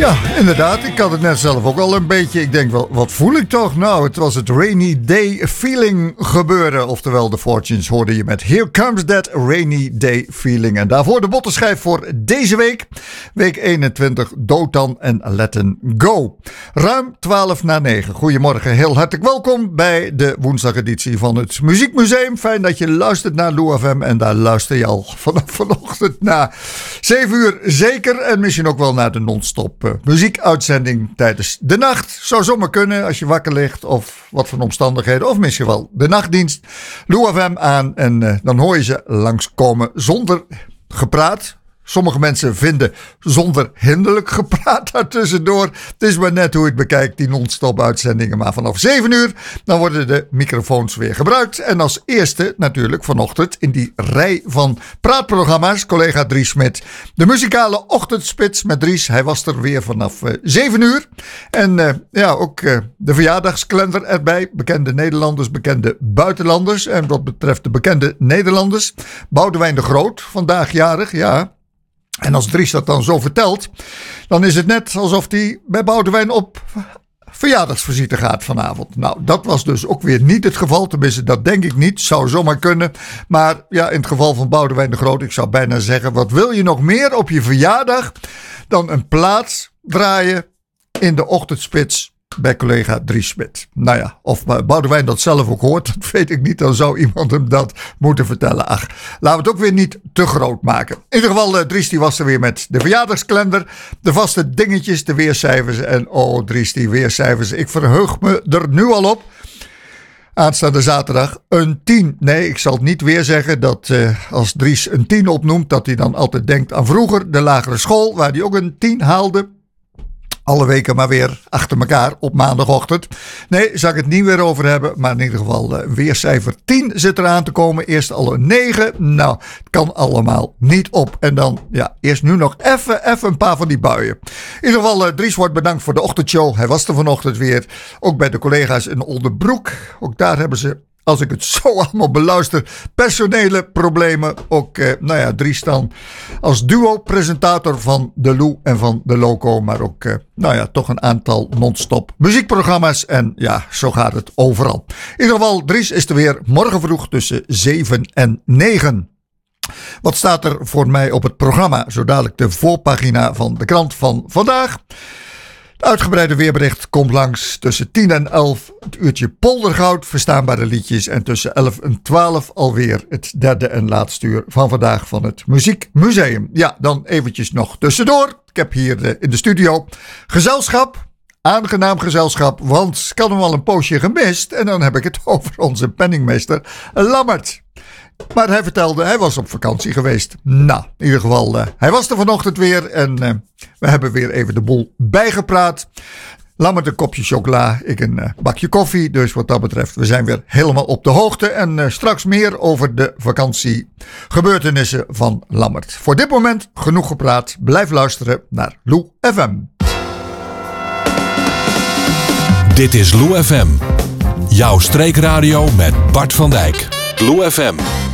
Ja, inderdaad. Ik had het net zelf ook al een beetje. Ik denk wel, wat voel ik toch? Nou, het was het Rainy Day Feeling gebeuren. Oftewel, de Fortunes hoorde je met Here Comes That Rainy Day Feeling. En daarvoor de bottenschijf voor deze week. Week 21, Dotan en Letten Go. Ruim 8:40. Goedemorgen, heel hartelijk welkom bij de woensdageditie van het Muziekmuseum. Fijn dat je luistert naar Lou FM. En daar luister je al vanaf vanochtend na 7 uur zeker. En misschien ook wel naar de non-stop muziekuitzending tijdens de nacht. Zou zomaar kunnen als je wakker ligt of wat voor omstandigheden. Of misschien wel de nachtdienst. Lou FM aan en dan hoor je ze langskomen zonder gepraat. Sommige mensen vinden zonder hinderlijk gepraat daartussendoor. Het is maar net hoe je het bekijkt, die non-stop uitzendingen. Maar vanaf 7 uur, dan worden de microfoons weer gebruikt. En als eerste natuurlijk vanochtend in die rij van praatprogramma's, collega Dries Smit. De muzikale ochtendspits met Dries. Hij was er weer vanaf 7 uur. En ook de verjaardagskalender erbij. Bekende Nederlanders, bekende buitenlanders. En wat betreft de bekende Nederlanders, Boudewijn de Groot, vandaag jarig, ja. En als Dries dat dan zo vertelt, dan is het net alsof hij bij Boudewijn op verjaardagsvisite gaat vanavond. Nou, dat was dus ook weer niet het geval. Tenminste, dat denk ik niet. Zou zomaar kunnen. Maar ja, in het geval van Boudewijn de Groot, ik zou bijna zeggen, wat wil je nog meer op je verjaardag dan een plaats draaien in de ochtendspits bij collega Dries Smit. Nou ja, of Boudewijn dat zelf ook hoort, dat weet ik niet. Dan zou iemand hem dat moeten vertellen. Ach, laten we het ook weer niet te groot maken. In ieder geval, Dries die was er weer met de verjaardagskalender. De vaste dingetjes, de weercijfers. En oh, Dries, die weercijfers. Ik verheug me er nu al op. Aanstaande zaterdag een 10. Nee, ik zal het niet weer zeggen dat als Dries een 10 opnoemt, dat hij dan altijd denkt aan vroeger, de lagere school, waar hij ook een 10 haalde. Alle weken maar weer achter elkaar op maandagochtend. Nee, zal ik het niet weer over hebben. Maar in ieder geval weercijfer 10 zit eraan te komen. Eerst al een 9. Nou, het kan allemaal niet op. En dan, ja, eerst nu nog even een paar van die buien. In ieder geval, Dries wordt bedankt voor de ochtendshow. Hij was er vanochtend weer. Ook bij de collega's in Oldenbroek. Ook daar hebben ze, als ik het zo allemaal beluister, personele problemen. Ook, Dries dan als duo-presentator van de Lou en van de Loco. Maar ook, toch een aantal non-stop muziekprogramma's. En ja, zo gaat het overal. In ieder geval, Dries is er weer morgen vroeg tussen 7 en 9. Wat staat er voor mij op het programma? Zo dadelijk de voorpagina van de krant van vandaag. Het uitgebreide weerbericht komt langs tussen 10 en 11. Het uurtje Poldergoud, verstaanbare liedjes. En tussen 11 en 12 alweer het derde en laatste uur van vandaag van het Muziekmuseum. Ja, dan eventjes nog tussendoor. Ik heb hier in de studio gezelschap. Aangenaam gezelschap, want ik had hem al een poosje gemist. En dan heb ik het over onze penningmeester Lammert. Maar hij vertelde, hij was op vakantie geweest. Nou, in ieder geval, hij was er vanochtend weer. En we hebben weer even de boel bijgepraat. Lammert een kopje chocola, ik een bakje koffie. Dus wat dat betreft, we zijn weer helemaal op de hoogte. En straks meer over de vakantiegebeurtenissen van Lammert. Voor dit moment genoeg gepraat. Blijf luisteren naar Lou FM. Dit is Lou FM. Jouw streekradio met Bart van Dijk. Lou FM.